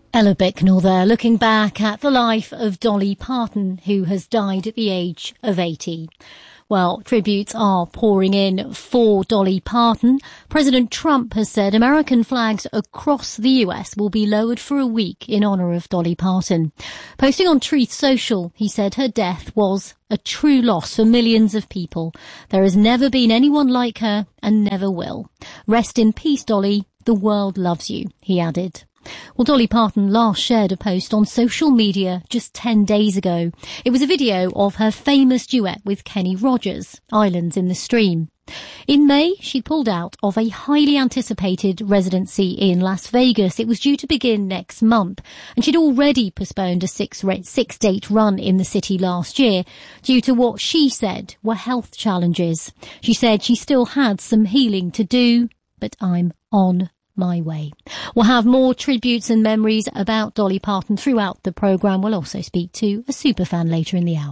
Ella Bicknell there, looking back at the life of Dolly Parton, who has died at the age of 80. Well, tributes are pouring in for Dolly Parton. President Trump has said American flags across the US will be lowered for a week in honour of Dolly Parton. Posting on Truth Social, he said her death was a true loss for millions of people. There has never been anyone like her and never will. Rest in peace, Dolly. The world loves you, he added. Well, Dolly Parton last shared a post on social media just 10 days ago. It was a video of her famous duet with Kenny Rogers, Islands in the Stream. In May, she'd pulled out of a highly anticipated residency in Las Vegas. It was due to begin next month, and she'd already postponed a six-date run in the city last year due to what she said were health challenges. She said she still had some healing to do, but I'm on my way. We'll have more tributes and memories about Dolly Parton throughout the programme. We'll also speak to a superfan later in the hour.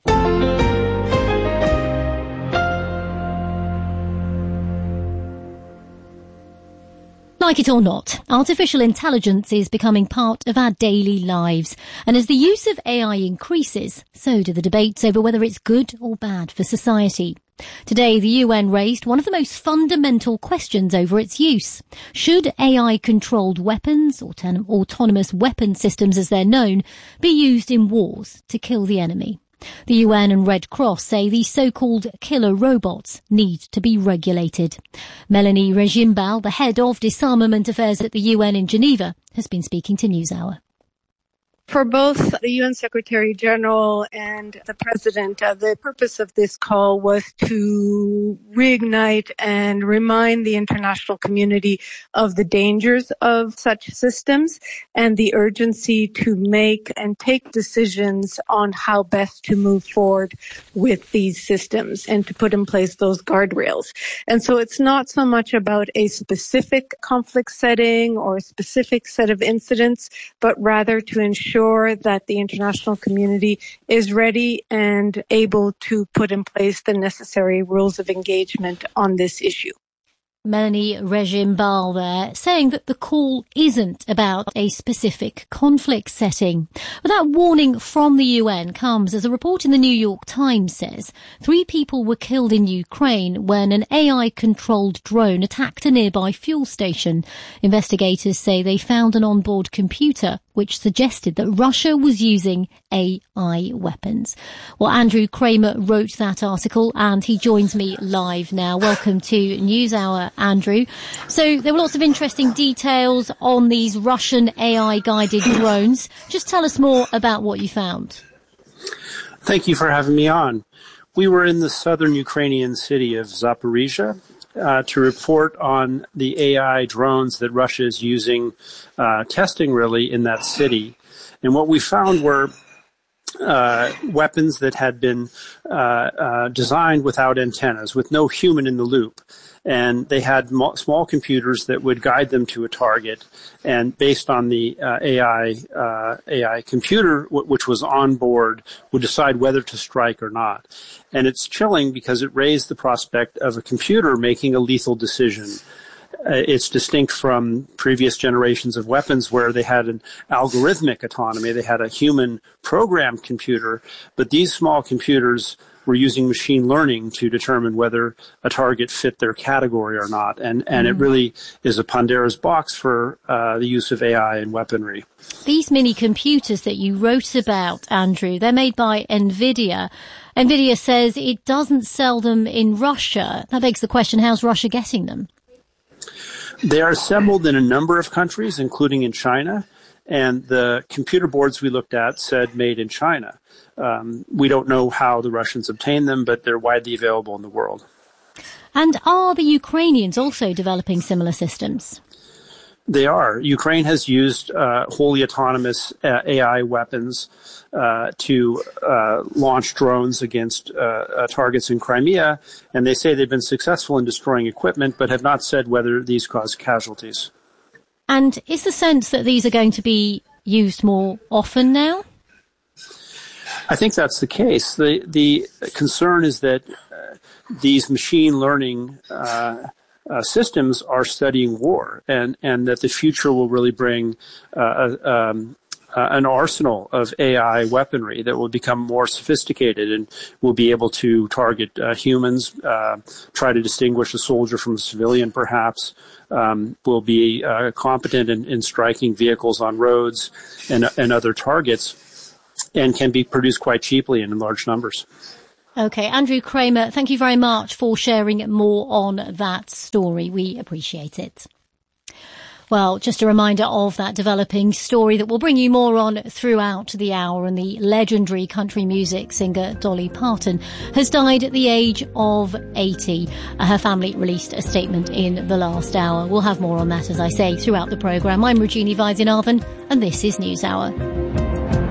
Like it or not, artificial intelligence is becoming part of our daily lives. And as the use of AI increases, so do the debates over whether it's good or bad for society. Today, the UN raised one of the most fundamental questions over its use. Should AI-controlled weapons, autonomous weapon systems as they're known, be used in wars to kill the enemy? The UN and Red Cross say these so-called killer robots need to be regulated. Melanie Regimbal, the head of disarmament affairs at the UN in Geneva, has been speaking to NewsHour. For both the UN Secretary General and the President, the purpose of this call was to reignite and remind the international community of the dangers of such systems and the urgency to make and take decisions on how best to move forward with these systems and to put in place those guardrails. And so it's not so much about a specific conflict setting or a specific set of incidents, but rather to ensure that the international community is ready and able to put in place the necessary rules of engagement on this issue. Melanie Regimbal there, saying that the call isn't about a specific conflict setting. But that warning from the UN comes as a report in the New York Times says 3 people were killed in Ukraine when an AI-controlled drone attacked a nearby fuel station. Investigators say they found an onboard computer which suggested that Russia was using AI weapons. Well, Andrew Kramer wrote that article and he joins me live now. Welcome to NewsHour, Andrew. So there were lots of interesting details on these Russian AI-guided drones. Just tell us more about what you found. Thank you for having me on. We were in the southern Ukrainian city of Zaporizhzhia to report on the AI drones that Russia is using, testing really in that city. And what we found were weapons that had been designed without antennas, with no human in the loop. And they had small computers that would guide them to a target. And based on the AI computer, which was on board, would decide whether to strike or not. And it's chilling because it raised the prospect of a computer making a lethal decision. It's distinct from previous generations of weapons where they had an algorithmic autonomy. They had a human programmed computer, but these small computers were using machine learning to determine whether a target fit their category or not. And it really is a Pandora's box for the use of AI in weaponry. These mini computers that you wrote about, Andrew, they're made by NVIDIA. NVIDIA says it doesn't sell them in Russia. That begs the question, how's Russia getting them? They are assembled in a number of countries, including in China. And the computer boards we looked at said made in China. We don't know how the Russians obtained them, but they're widely available in the world. And are the Ukrainians also developing similar systems? They are. Ukraine has used wholly autonomous AI weapons to launch drones against targets in Crimea, and they say they've been successful in destroying equipment, but have not said whether these cause casualties. And is the sense that these are going to be used more often now? I think that's the case. The concern is that these machine learning systems are studying war, and that the future will really bring an arsenal of AI weaponry that will become more sophisticated and will be able to target humans, try to distinguish a soldier from a civilian perhaps, will be competent in striking vehicles on roads and other targets, and can be produced quite cheaply and in large numbers. Okay, Andrew Kramer, thank you very much for sharing more on that story. We appreciate it. Well, just a reminder of that developing story that we'll bring you more on throughout the hour. And the legendary country music singer Dolly Parton has died at the age of 80. Her family released a statement in the last hour. We'll have more on that, as I say, throughout the programme. I'm Rujini Vaidyanathan, and this is NewsHour.